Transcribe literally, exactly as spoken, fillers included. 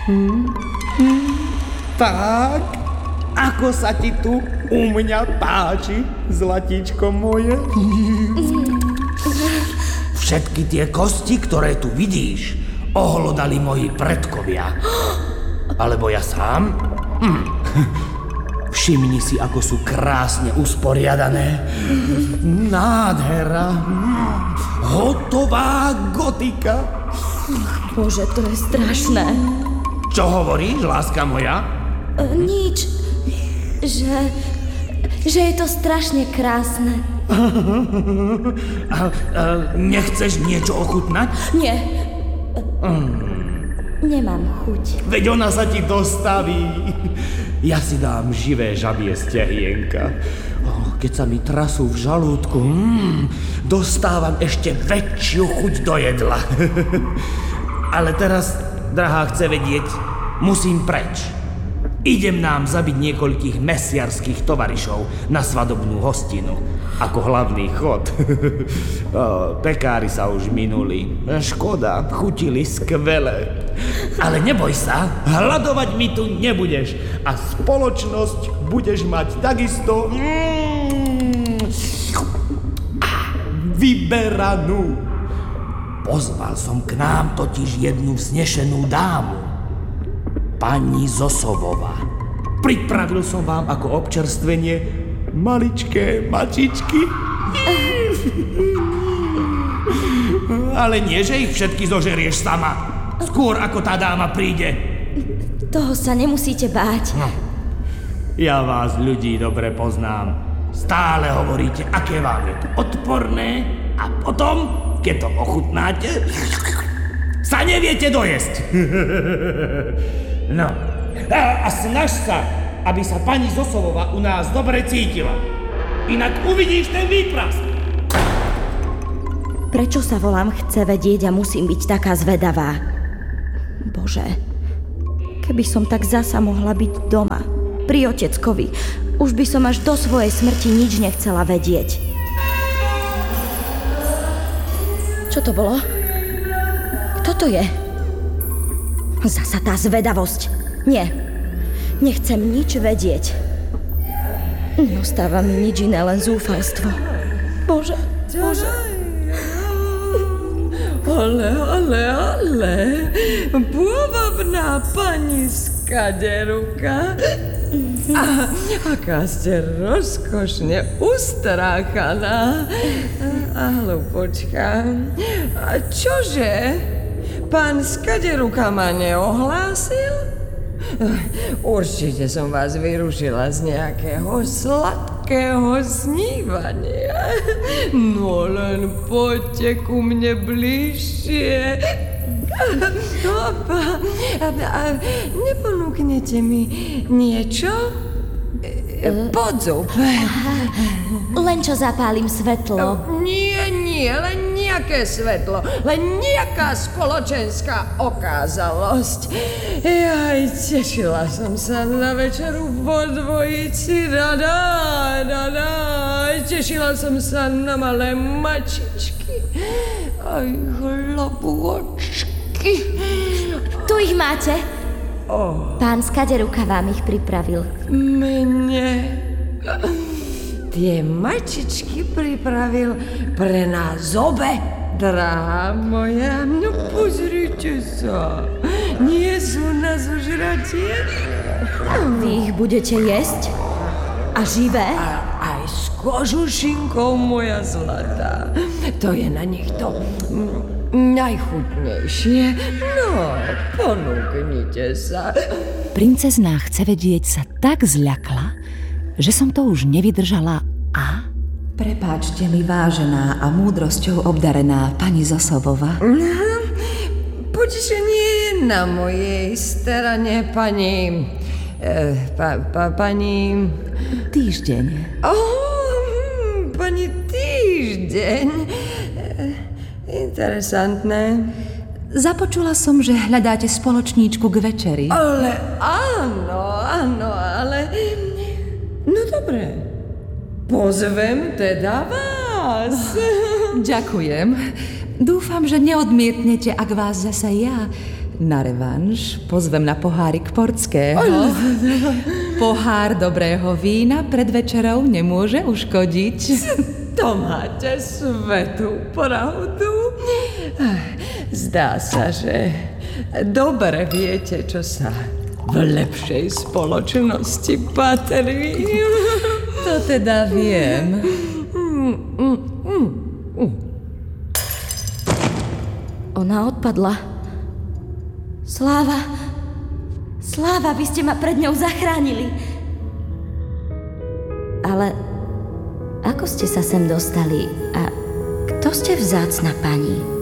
Hmm. Hmm. Tak, ako sa ti tu u mňa páči, zlatíčko moje? Všetky tie kosti, ktoré tu vidíš, ohlodali moji predkovia. Alebo ja sám? Hm. Všimni si, ako sú krásne usporiadané. Nádhera. Hotová gotika. Bože, to je strašné. Čo hovoríš, láska moja? E, nič. Že... že je to strašne krásne. A, a, nechceš niečo ochutnať? Nie. Mm. Nemám chuť. Veď ona sa ti dostaví. Ja si dám živé žabie stehienka. Oh, keď sa mi trasú v žalúdku, mm, dostávam ešte väčšiu chuť do jedla. Ale teraz, drahá, chce vedieť, musím preč. Idem nám zabiť niekoľkých mesiarských tovarišov na svadobnú hostinu. Ako hlavný chod. O, pekári sa už minuli. Škoda, chutili skvele. Ale neboj sa, hladovať mi tu nebudeš. A spoločnosť budeš mať takisto... Mm, vyberanú. Pozval som k nám totiž jednu vznešenú dámu. Pani Zosovová. Pripravil som vám ako občerstvenie maličké mačičky. Ale nie, že ich všetky zožerieš sama. Skôr ako tá dáma príde. Toho sa nemusíte báť. No. Ja vás, ľudí, dobre poznám. Stále hovoríte, aké vám je to odporné a potom, keď to ochutnáte, sa neviete dojesť. No, a, a snaž sa, aby sa pani Zosovová u nás dobre cítila. Inak uvidíš ten výprask. Prečo sa volám Chce vedieť a musím byť taká zvedavá? Bože, keby som tak zasa mohla byť doma, pri oteckovi, už by som až do svojej smrti nič nechcela vedieť. Čo to bolo? Kto to je? Zasa tá zvedavosť. Nie, nechcem nič vedieť. Neostáva mi nič iné, len zúfalstvo. Bože, Bože. Ale, ale, ale, pôvabná pani Skaderuka. A, aká ste rozkošne ustráchaná. A hlupočka. A čože? Pán Skaderuka ma neohlásil? Určite som vás vyrušila z nejakého sladkého snívania. No len poďte ku mne bližšie. Opa, a, a neponúknete mi niečo? Podzub. Len čo zapálim svetlo. Nie, nie, len nejaké svetlo. Len nejaká spoločenská okázalosť. Jaj, tešila som sa na večeru vo dvojici. Rada, rada. Tešila som sa na malé mačičky. Aj chlapôčky. Tu ich máte. Oh. Pán Skaderuka vám ich pripravil. Mne? Tie mačičky pripravil pre nás obe, drahá moja. No pozrite sa, nie sú na zožratie? Vy ich budete jesť? A živé? A, aj s kožušinkou, moja zlatá. To je na nich to... najchutnejšie. No, ponúknite sa. Princezná Chce vedieť sa tak zľakla, že som to už nevydržala a... Prepáčte mi, vážená a múdrosťou obdarená pani Zosovová. Potešenie je na mojej strane, pani... Eh, pa, pa, pani... Týždeň. Oh, pani Týždeň. Interesantné. Započula som, že hľadáte spoločníčku k večeri. Ale áno, áno, ale... No dobre, pozvem teda vás. Ďakujem. Dúfam, že neodmietnete, ak vás zase ja Na revanš pozvem na pohárik portského. Pohár dobrého vína pred večerou nemôže uškodiť. To máte svetú pravdu. Zdá sa, že dobre viete, čo sa v lepšej spoločnosti patrí. To teda viem. Ona odpadla. Sláva, Sláva, vy ste ma pred ňou zachránili. Ale ako ste sa sem dostali a kto ste vzácna pani?